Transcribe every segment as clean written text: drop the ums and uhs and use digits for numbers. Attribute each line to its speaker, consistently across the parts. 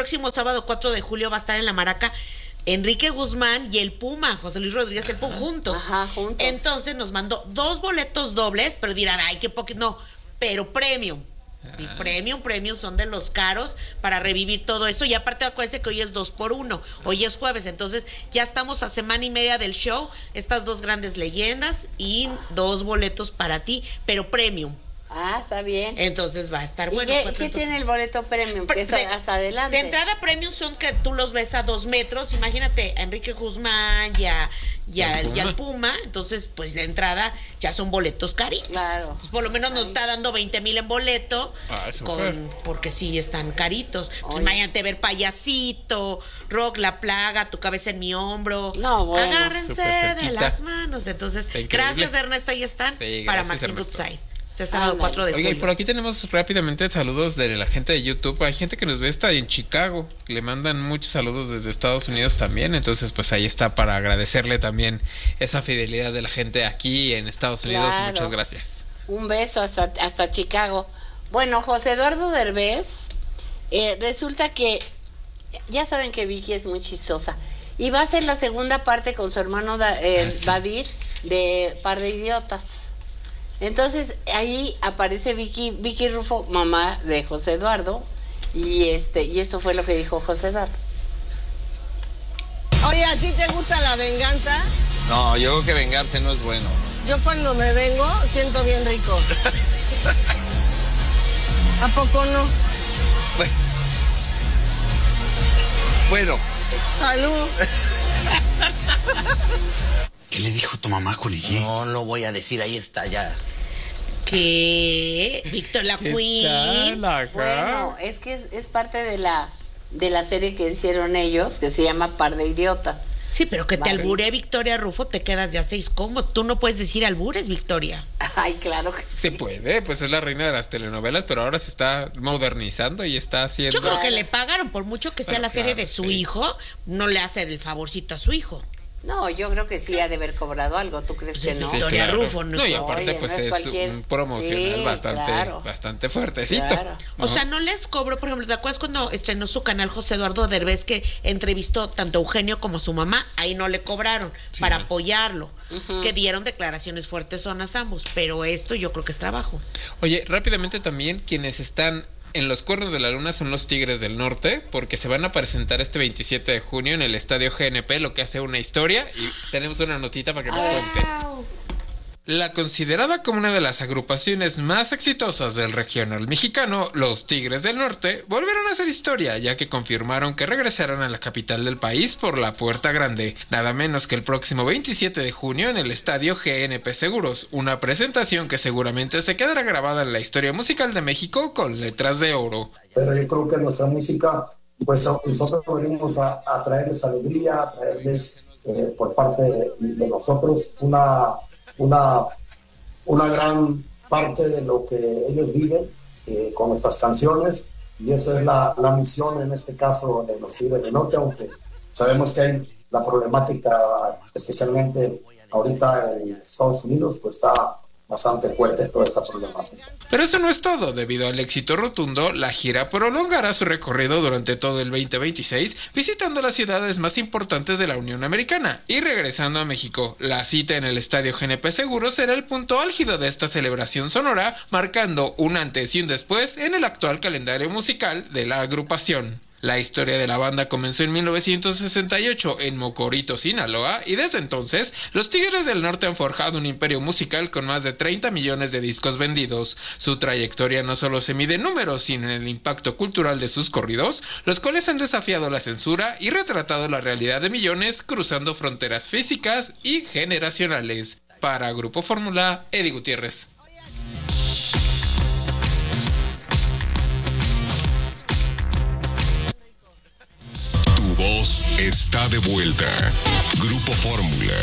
Speaker 1: próximo sábado 4 de julio va a estar en La Maraca Enrique Guzmán y el Puma, José Luis Rodríguez el Puma, juntos.
Speaker 2: Ajá, juntos.
Speaker 1: Entonces nos mandó 2 boletos dobles, pero dirán, ay, qué poquito. No, pero premium. Y premium son de los caros para revivir todo eso. Y aparte acuérdense que hoy es 2x1, hoy es jueves, entonces ya estamos a semana y media del show. Estas 2 grandes leyendas y 2 boletos para ti, pero premium.
Speaker 2: Ah, está bien.
Speaker 1: Entonces va a estar bueno.
Speaker 2: ¿Y qué tiene el boleto premium? Que es hasta adelante.
Speaker 1: De entrada premium son que tú los ves a 2 metros. Imagínate a Enrique Guzmán y al Puma. Entonces, pues de entrada ya son boletos caritos.
Speaker 2: Claro.
Speaker 1: Entonces, por lo menos nos está dando 20,000 en boleto. Porque sí están caritos. Pues imagínate ver Payasito, Rock La Plaga, Tu Cabeza en Mi Hombro.
Speaker 2: No, bueno.
Speaker 1: Agárrense de las manos. Entonces, gracias Ernesto, ahí están para Maxine Goodside. Este sábado 4 de julio.
Speaker 3: Oye, y por aquí tenemos rápidamente saludos de la gente de YouTube. Hay gente que nos ve hasta en Chicago. Le mandan muchos saludos desde Estados Unidos también. Entonces, pues ahí está para agradecerle también esa fidelidad de la gente aquí en Estados Unidos. Claro. Muchas gracias.
Speaker 2: Un beso hasta Chicago. Bueno, José Eduardo Derbez, resulta que ya saben que Vicky es muy chistosa. Y va a hacer la segunda parte con su hermano Dadir de Par de Idiotas. Entonces ahí aparece Vicky Rufo, mamá de José Eduardo, y esto fue lo que dijo José Eduardo.
Speaker 4: Oye, ¿a ti te gusta la venganza?
Speaker 5: No, yo creo que vengarse no es bueno.
Speaker 4: Yo cuando me vengo siento bien rico. ¿A poco no?
Speaker 5: Bueno.
Speaker 4: Salud.
Speaker 6: ¿Qué le dijo tu mamá, Colillé?
Speaker 7: No lo voy a decir, ahí está ya.
Speaker 1: ¿Qué? Víctor la Queen.
Speaker 2: Bueno, es que es parte de la serie que hicieron ellos, que se llama Par de Idiotas.
Speaker 1: Sí, pero que te albure Victoria Rufo, te quedas ya 6 como. Tú no puedes decir albures, Victoria.
Speaker 2: Ay, claro que
Speaker 3: se puede, pues es la reina de las telenovelas, pero ahora se está modernizando y está haciendo...
Speaker 1: Yo creo que le pagaron, por mucho que sea la serie de su hijo, no le hace el favorcito a su hijo.
Speaker 2: No, yo creo que sí ha de haber cobrado algo. ¿Tú crees que no?
Speaker 1: Victoria Rufo, ¿no?
Speaker 3: No, y aparte pues es un promocional bastante fuertecito.
Speaker 2: Claro.
Speaker 1: O sea, no les cobró, por ejemplo, ¿te acuerdas cuando estrenó su canal José Eduardo Derbez, que entrevistó tanto a Eugenio como a su mamá? Ahí no le cobraron para apoyarlo. Que dieron declaraciones fuertes zonas ambos, pero esto yo creo que es trabajo.
Speaker 3: Oye, rápidamente también quienes están en los Cuernos de la Luna son los Tigres del Norte, porque se van a presentar este 27 de junio en el Estadio GNP, lo que hace una historia, y tenemos una notita para que nos cuente. La considerada como una de las agrupaciones más exitosas del regional mexicano, los Tigres del Norte volvieron a hacer historia, ya que confirmaron que regresarán a la capital del país por la Puerta Grande, nada menos que el próximo 27 de junio en el estadio GNP Seguros, una presentación que seguramente se quedará grabada en la historia musical de México con letras de oro.
Speaker 8: Pero yo creo que nuestra música, pues nosotros venimos a traerles alegría, a traerles por parte de nosotros una gran parte de lo que ellos viven con nuestras canciones, y esa es la misión en este caso de los Tigres del Norte, aunque sabemos que hay la problemática, especialmente ahorita en Estados Unidos, pues está bastante fuerte toda esta problemática.
Speaker 3: Pero eso no es todo. Debido al éxito rotundo, la gira prolongará su recorrido durante todo el 2026, visitando las ciudades más importantes de la Unión Americana y regresando a México. La cita en el Estadio GNP Seguros será el punto álgido de esta celebración sonora, marcando un antes y un después en el actual calendario musical de la agrupación. La historia de la banda comenzó en 1968 en Mocorito, Sinaloa, y desde entonces los Tigres del Norte han forjado un imperio musical con más de 30 millones de discos vendidos. Su trayectoria no solo se mide en números, sino en el impacto cultural de sus corridos, los cuales han desafiado la censura y retratado la realidad de millones cruzando fronteras físicas y generacionales. Para Grupo Fórmula, Eddie Gutiérrez.
Speaker 9: Tu voz está de vuelta. Grupo Fórmula.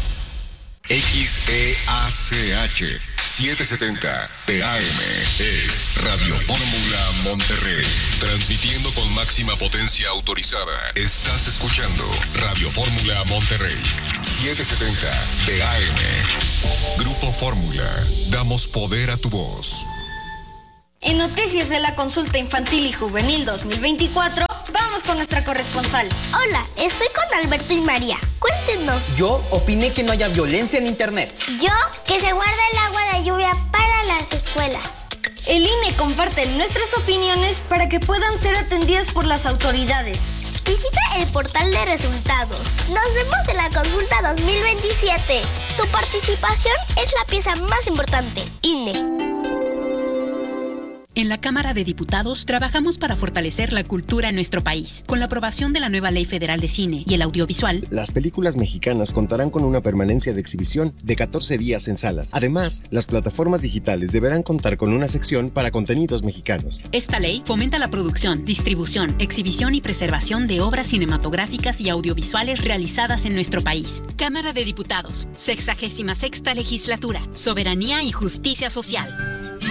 Speaker 9: XEACH 770 TAM es Radio Fórmula Monterrey. Transmitiendo con máxima potencia autorizada. Estás escuchando Radio Fórmula Monterrey 770 TAM. Grupo Fórmula. Damos poder a tu voz.
Speaker 10: En noticias de la consulta infantil y juvenil 2024, vamos con nuestra corresponsal. Hola, estoy con Alberto y María. Cuéntenos.
Speaker 11: Yo opiné que no haya violencia en internet.
Speaker 10: Yo, que se guarda el agua de lluvia para las escuelas. El INE comparte nuestras opiniones para que puedan ser atendidas por las autoridades. Visita el portal de resultados. Nos vemos en la consulta 2027. Tu participación es la pieza más importante. INE.
Speaker 12: En la Cámara de Diputados trabajamos para fortalecer la cultura en nuestro país. Con la aprobación de la nueva Ley Federal de Cine y el Audiovisual,
Speaker 13: las películas mexicanas contarán con una permanencia de exhibición de 14 días en salas. Además, las plataformas digitales deberán contar con una sección para contenidos mexicanos.
Speaker 12: Esta ley fomenta la producción, distribución, exhibición y preservación de obras cinematográficas y audiovisuales realizadas en nuestro país. Cámara de Diputados, 66ª Legislatura, Soberanía y Justicia Social.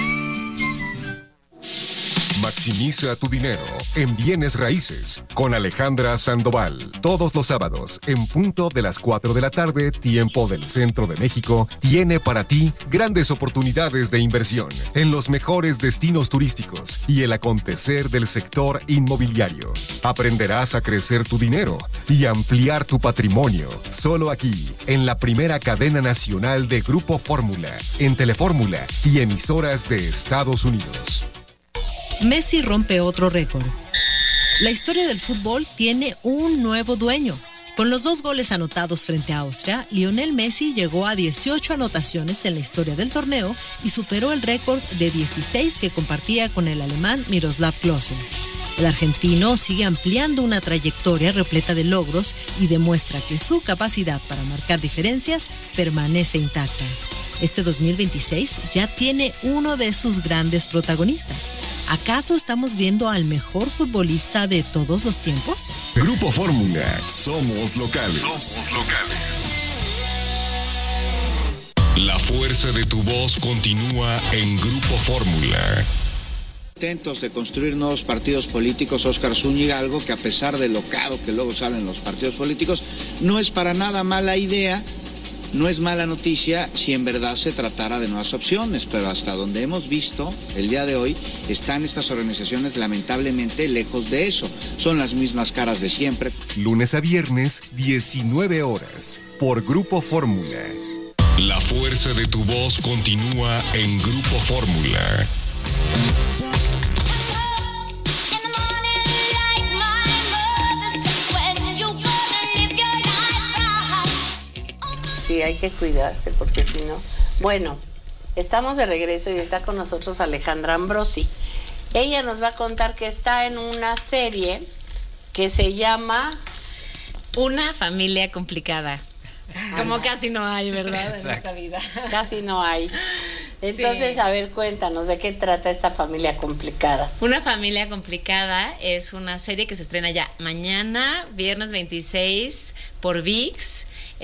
Speaker 9: Maximiza tu dinero en bienes raíces con Alejandra Sandoval. Todos los sábados, en punto de las 4 de la tarde, tiempo del Centro de México, tiene para ti grandes oportunidades de inversión en los mejores destinos turísticos y el acontecer del sector inmobiliario. Aprenderás a crecer tu dinero y ampliar tu patrimonio. Solo aquí, en la primera cadena nacional de Grupo Fórmula, en Telefórmula y emisoras de Estados Unidos.
Speaker 14: Messi rompe otro récord. La historia del fútbol tiene un nuevo dueño. Con los 2 goles anotados frente a Austria, Lionel Messi llegó a 18 anotaciones en la historia del torneo y superó el récord de 16 que compartía con el alemán Miroslav Klose. El argentino sigue ampliando una trayectoria repleta de logros y demuestra que su capacidad para marcar diferencias permanece intacta. Este 2026 ya tiene uno de sus grandes protagonistas. ¿Acaso estamos viendo al mejor futbolista de todos los tiempos?
Speaker 9: Grupo Fórmula, somos locales. La fuerza de tu voz continúa en Grupo Fórmula.
Speaker 15: Intentos de construir nuevos partidos políticos, Óscar Zúñiga, algo que a pesar de lo caro que luego salen los partidos políticos, no es para nada mala idea. No es mala noticia si en verdad se tratara de nuevas opciones, pero hasta donde hemos visto el día de hoy están estas organizaciones lamentablemente lejos de eso. Son las mismas caras de siempre.
Speaker 9: Lunes a viernes, 19 horas, por Grupo Fórmula. La fuerza de tu voz continúa en Grupo Fórmula.
Speaker 2: Sí, hay que cuidarse porque si no... Bueno, estamos de regreso y está con nosotros Alejandra Ambrosi. Ella nos va a contar que está en una serie que se llama...
Speaker 16: Una familia complicada. Como casi no hay, ¿verdad? En esta vida.
Speaker 2: Casi no hay. Entonces,
Speaker 16: sí.
Speaker 2: A ver, cuéntanos, ¿de qué trata esta familia complicada?
Speaker 16: Una familia complicada es una serie que se estrena ya mañana, viernes 26, por ViX.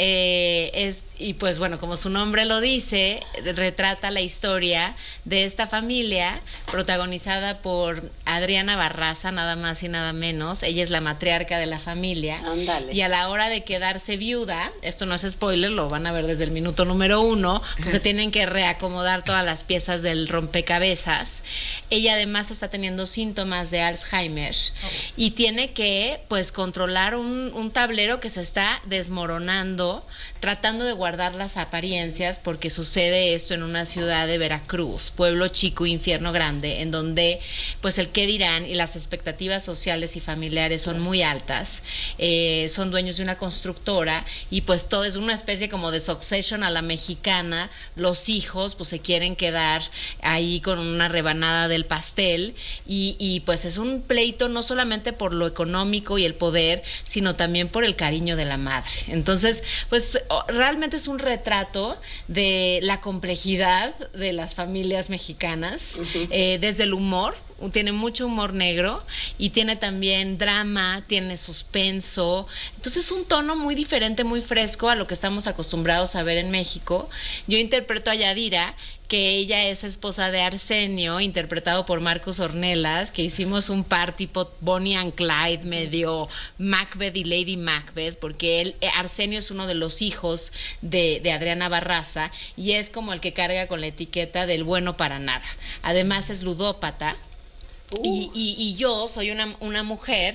Speaker 16: Y pues bueno, como su nombre lo dice, retrata la historia de esta familia protagonizada por Adriana Barraza, nada más y nada menos. Ella es la matriarca de la familia.
Speaker 2: Ándale.
Speaker 16: Y a la hora de quedarse viuda, esto no es spoiler, lo van a ver desde el minuto número 1, pues se tienen que reacomodar todas las piezas del rompecabezas. Ella además está teniendo síntomas de Alzheimer y tiene que pues controlar un tablero que se está desmoronando, tratando de guardar las apariencias, porque sucede esto en una ciudad de Veracruz, pueblo chico, infierno grande, en donde pues el qué dirán y las expectativas sociales y familiares son muy altas. Son dueños de una constructora y pues todo es una especie como de Succession a la mexicana. Los hijos pues se quieren quedar ahí con una rebanada del pastel y pues es un pleito no solamente por lo económico y el poder, sino también por el cariño de la madre. Entonces pues realmente es un retrato de la complejidad de las familias mexicanas, desde el humor. Tiene mucho humor negro y tiene también drama, tiene suspenso. Entonces es un tono muy diferente, muy fresco a lo que estamos acostumbrados a ver en México. Yo interpreto a Yadira, que ella es esposa de Arsenio, interpretado por Marcos Ornelas, que hicimos un par tipo Bonnie and Clyde, medio Macbeth y Lady Macbeth, porque Arsenio es uno de los hijos de Adriana Barraza y es como el que carga con la etiqueta del bueno para nada. Además es ludópata. Y yo soy una mujer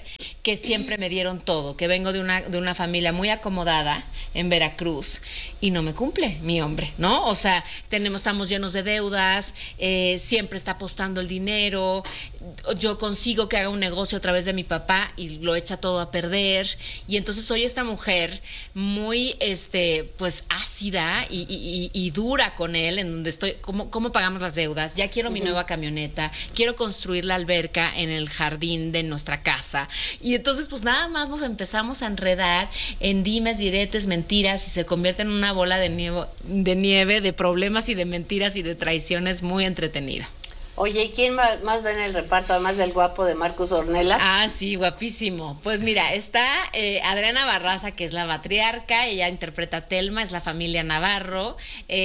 Speaker 16: que siempre me dieron todo, que vengo de una familia muy acomodada en Veracruz y no me cumple mi hombre, ¿no? O sea, estamos llenos de deudas, siempre está apostando el dinero, yo consigo que haga un negocio a través de mi papá y lo echa todo a perder, y entonces soy esta mujer muy, pues ácida y dura con él, en donde estoy, ¿cómo pagamos las deudas? Ya quiero mi nueva camioneta, quiero construir la alberca en el jardín de nuestra casa, y entonces pues nada más nos empezamos a enredar en dimes, diretes, mentiras, y se convierte en una bola de nieve de problemas y de mentiras y de traiciones muy entretenida.
Speaker 2: Oye, ¿y quién más ve en el reparto, además del guapo de Marcos Ornelas?
Speaker 16: Ah, sí, guapísimo. Pues mira, está Adriana Barraza, que es la matriarca, ella interpreta a Telma, es la familia Navarro,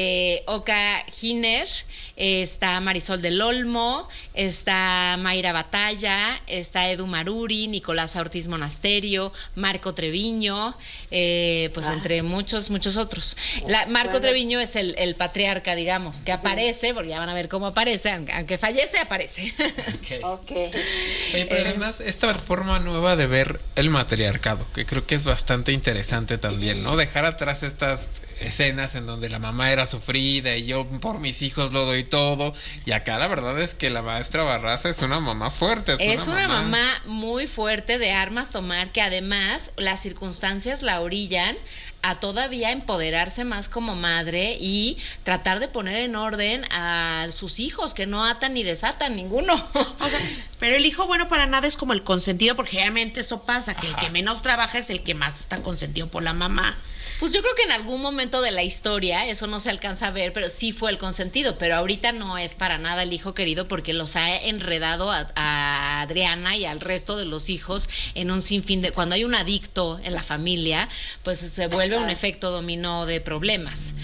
Speaker 16: Oka Giner, está Marisol del Olmo, está Mayra Batalla, está Edu Maruri, Nicolás Ortiz Monasterio, Marco Treviño, pues entre muchos otros. Marco Treviño es el patriarca, digamos, que aparece, porque ya van a ver cómo aparece, aunque fallece, aparece.
Speaker 3: Okay. Oye, pero además, esta forma nueva de ver el matriarcado, que creo que es bastante interesante también, ¿no? Dejar atrás estas escenas en donde la mamá era sufrida y yo por mis hijos lo doy todo, y acá la verdad es que la maestra Barraza es una mamá fuerte.
Speaker 16: Es una mamá muy fuerte, de armas tomar, que además las circunstancias la orillan a todavía empoderarse más como madre y tratar de poner en orden a sus hijos, que no atan ni desatan ninguno.
Speaker 1: O sea, pero el hijo bueno para nada es como el consentido, porque realmente eso pasa, que el que menos trabaja es el que más está consentido por la mamá.
Speaker 16: Pues yo creo que en algún momento de la historia, eso no se alcanza a ver, pero sí fue el consentido, pero ahorita no es para nada el hijo querido, porque los ha enredado a Adriana y al resto de los hijos en un sinfín de... Cuando hay un adicto en la familia, pues se vuelve un efecto dominó de problemas.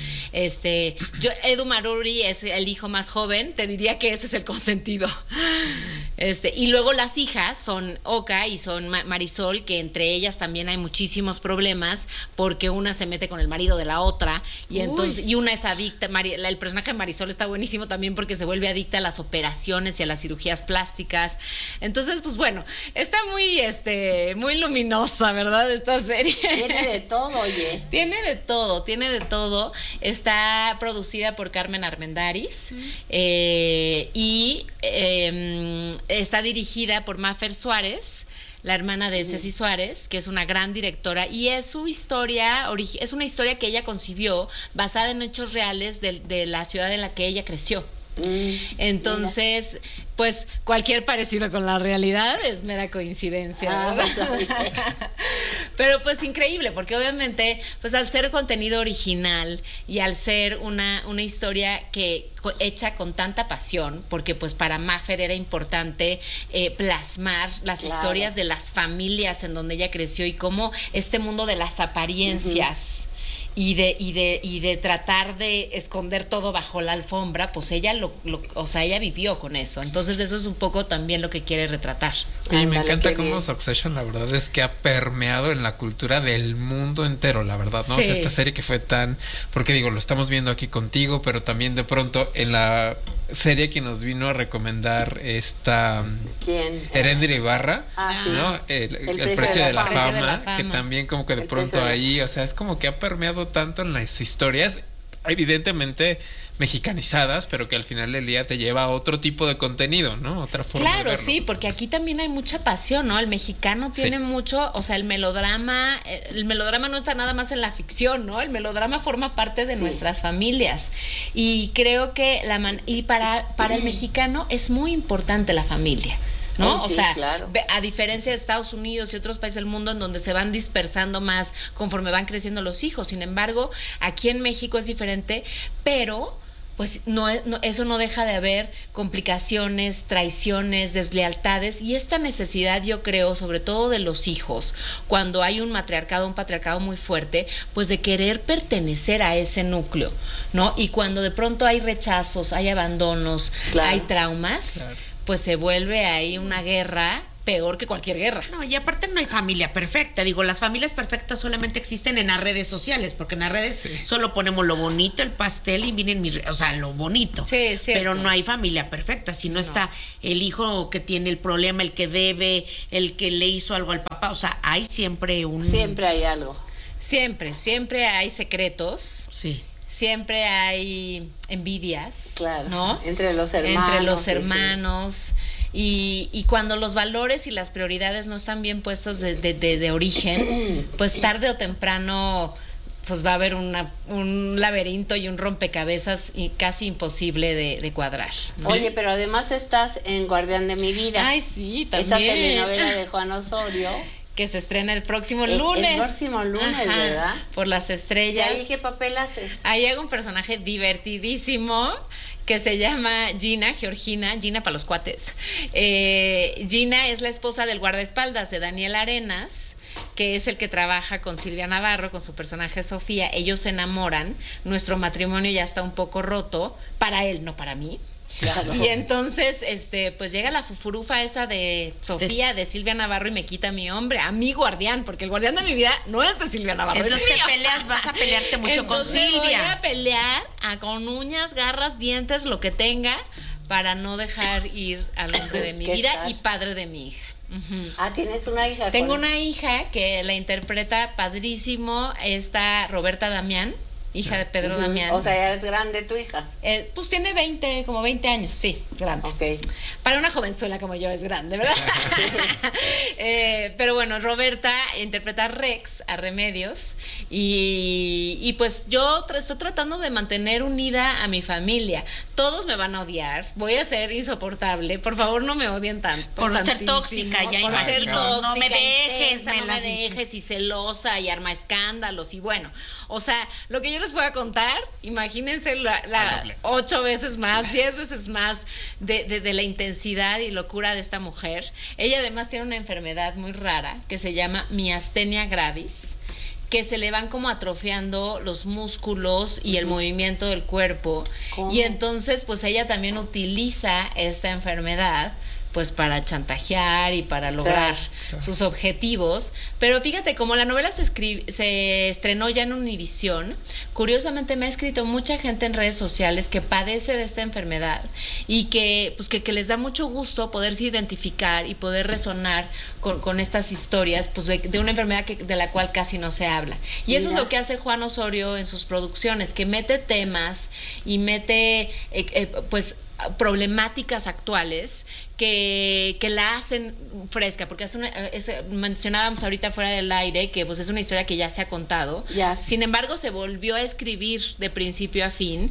Speaker 16: Edu Maruri es el hijo más joven, te diría que ese es el consentido. Y luego las hijas son Oka y son Marisol, que entre ellas también hay muchísimos problemas, porque una se mete con el marido de la otra, y entonces y una es adicta. El personaje de Marisol está buenísimo también porque se vuelve adicta a las operaciones y a las cirugías plásticas. Entonces, pues bueno, está muy luminosa, ¿verdad? Esta serie.
Speaker 2: Tiene de todo, oye.
Speaker 16: Tiene de todo. Está producida por Carmen Armendáriz y está dirigida por Mafer Suárez, la hermana de Ceci Suárez, que es una gran directora, y es su historia, es una historia que ella concibió basada en hechos reales de la ciudad en la que ella creció. Entonces, pues cualquier parecido con la realidad es mera coincidencia, pero pues increíble, porque obviamente pues al ser contenido original y al ser una historia que hecha con tanta pasión, porque pues para Mafer era importante plasmar las historias de las familias en donde ella creció, y cómo este mundo de las apariencias y de tratar de esconder todo bajo la alfombra, pues ella ella vivió con eso. Entonces eso es un poco también lo que quiere retratar.
Speaker 3: Y me encanta cómo Succession, la verdad es que ha permeado en la cultura del mundo entero, la verdad, ¿no? Sí. O sea, esta serie que fue porque digo, lo estamos viendo aquí contigo, pero también de pronto en la serie que nos vino a recomendar esta Erendira Ibarra, ¿no? El precio de la fama, que también como que de pronto ahí, o sea, es como que ha permeado tanto en las historias, evidentemente mexicanizadas, pero que al final del día te lleva a otro tipo de contenido, ¿no? Otra forma de verlo.
Speaker 16: Sí, porque aquí también hay mucha pasión, ¿no? El mexicano tiene mucho, o sea, el melodrama no está nada más en la ficción, ¿no? El melodrama forma parte de nuestras familias, y creo que para el mexicano es muy importante la familia, ¿no?
Speaker 2: Sí,
Speaker 16: o sea,
Speaker 2: claro.
Speaker 16: A diferencia de Estados Unidos y otros países del mundo en donde se van dispersando más conforme van creciendo los hijos. Sin embargo, aquí en México es diferente, pero pues eso no deja de haber complicaciones, traiciones, deslealtades, y esta necesidad, yo creo, sobre todo de los hijos, cuando hay un patriarcado muy fuerte, pues de querer pertenecer a ese núcleo, ¿no? Y cuando de pronto hay rechazos, hay abandonos, hay traumas, pues se vuelve ahí una guerra peor que cualquier guerra.
Speaker 1: No, y aparte no hay familia perfecta. Digo, las familias perfectas solamente existen en las redes sociales, porque en las redes solo ponemos lo bonito, el pastel y miren lo bonito.
Speaker 16: Sí, es cierto.
Speaker 1: Pero no hay familia perfecta. Si no está el hijo que tiene el problema, el que debe, el que le hizo algo al papá, o sea, hay siempre
Speaker 2: Siempre hay algo.
Speaker 16: Siempre hay secretos.
Speaker 1: Sí.
Speaker 16: Siempre hay envidias,
Speaker 2: claro,
Speaker 16: ¿no?
Speaker 2: Entre los hermanos.
Speaker 16: Y cuando los valores y las prioridades no están bien puestos de origen, pues tarde o temprano pues va a haber un laberinto y un rompecabezas casi imposible de cuadrar, ¿no?
Speaker 2: Oye, pero además estás en Guardián de mi vida.
Speaker 16: Ay, sí, también.
Speaker 2: Esta telenovela de Juan Osorio.
Speaker 16: Que se estrena el próximo lunes.
Speaker 2: El próximo lunes,
Speaker 16: ajá,
Speaker 2: ¿verdad?
Speaker 16: Por Las Estrellas.
Speaker 2: ¿Y ahí qué papel haces?
Speaker 16: Ahí hago un personaje divertidísimo que se llama Gina para los cuates. Gina es la esposa del guardaespaldas de Daniel Arenas, que es el que trabaja con Silvia Navarro, con su personaje Sofía. Ellos se enamoran, nuestro matrimonio ya está un poco roto, para él, no para mí. Claro. Y entonces, pues llega la fufurufa esa de Sofía, de Silvia Navarro, y me quita a mi hombre, a mi guardián, porque el guardián de mi vida no es de Silvia Navarro.
Speaker 1: Entonces vas a pelearte mucho con Silvia.
Speaker 16: Voy a pelear con uñas, garras, dientes, lo que tenga, para no dejar ir al hombre de mi vida y padre de mi hija.
Speaker 2: Uh-huh. Ah, ¿tienes una hija?
Speaker 16: Tengo una hija que la interpreta padrísimo, esta Roberta Damián, hija de Pedro Damián.
Speaker 2: O sea, ya eres grande tu hija.
Speaker 16: Pues tiene como 20 años, sí, grande.
Speaker 2: Ok.
Speaker 16: Para una jovenzuela como yo es grande, ¿verdad? Pero bueno, Roberta interpreta a Rex, a Remedios, y pues yo estoy tratando de mantener unida a mi familia. Todos me van a odiar, voy a ser insoportable, por favor no me odien tanto.
Speaker 1: Por ser tóxica, ya
Speaker 16: por
Speaker 1: imagino.
Speaker 16: ser tóxica,
Speaker 1: no me dejes,
Speaker 16: intensa, no me dejes, y celosa, y arma escándalos, y bueno, o sea, lo que yo les voy a contar, imagínense la 8 veces más, 10 veces más de la intensidad y locura de esta mujer. Ella además tiene una enfermedad muy rara que se llama miastenia gravis, que se le van como atrofiando los músculos y el movimiento del cuerpo. ¿Cómo? Y entonces pues ella también utiliza esta enfermedad pues para chantajear y para lograr sus objetivos. Pero fíjate, como la novela se estrenó ya en Univisión, curiosamente me ha escrito mucha gente en redes sociales que padece de esta enfermedad y que les da mucho gusto poderse identificar y poder resonar con estas historias pues de una enfermedad de la cual casi no se habla. Y eso es lo que hace Juan Osorio en sus producciones, que mete temas y mete pues problemáticas actuales que la hacen fresca, porque mencionábamos ahorita fuera del aire que pues es una historia que ya se ha contado. Sin embargo, se volvió a escribir de principio a fin,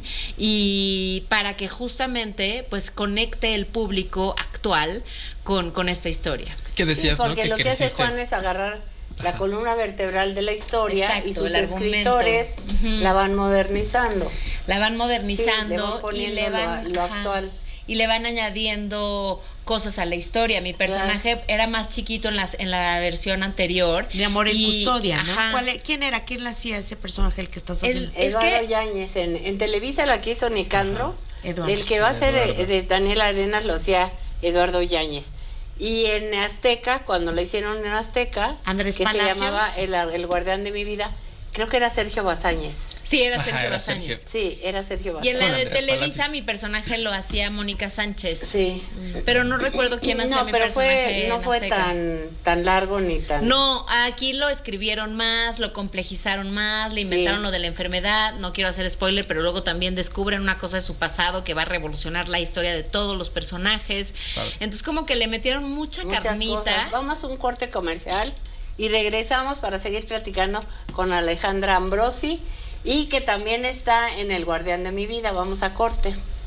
Speaker 16: y para que justamente pues conecte el público actual con esta historia.
Speaker 3: ¿Qué decías?
Speaker 2: Porque
Speaker 3: ¿no?
Speaker 2: lo que hace Juan es agarrar la columna vertebral de la historia. Exacto, y sus escritores la van modernizando.
Speaker 16: La van modernizando,
Speaker 2: sí, le van poniendo y le van lo actual.
Speaker 16: Y le van añadiendo cosas a la historia. Mi personaje era más chiquito en la versión anterior.
Speaker 1: Mi amor en custodia, ¿no? ¿Quién era? ¿Quién le hacía ese personaje el que estás haciendo?
Speaker 2: Eduardo Yáñez. En Televisa la que hizo Nicandro. El que va a ser de Daniel Arenas lo hacía Eduardo Yáñez. Y en Azteca, cuando lo hicieron en Azteca,
Speaker 1: Andrés
Speaker 2: que
Speaker 1: Palacios.
Speaker 2: Se llamaba el Guardián de mi vida, creo que era Sergio Bazáñez.
Speaker 16: Sí, era Sergio Bazáñez.
Speaker 2: Sí, era Sergio Bazáñez.
Speaker 16: Y en la de Televisa mi personaje lo hacía Mónica Sánchez.
Speaker 2: Sí.
Speaker 16: Pero no recuerdo quién hacía mi personaje.
Speaker 2: No fue tan largo ni tan...
Speaker 16: No, aquí lo escribieron más, lo complejizaron más, le inventaron lo de la enfermedad. No quiero hacer spoiler, pero luego también descubren una cosa de su pasado que va a revolucionar la historia de todos los personajes. Claro. Entonces como que le metieron muchas carnita.
Speaker 2: Cosas. Vamos a un corte comercial y regresamos para seguir platicando con Alejandra Ambrosi, y que también está en El Guardián de mi vida. Vamos a corte.